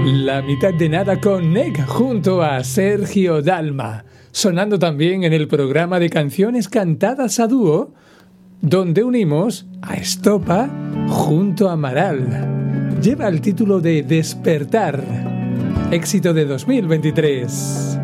La mitad de nada con Neg junto a Sergio Dalma, sonando también en el programa de canciones cantadas a dúo, donde unimos a Estopa junto a Amaral. Lleva el título de Despertar, éxito de 2023.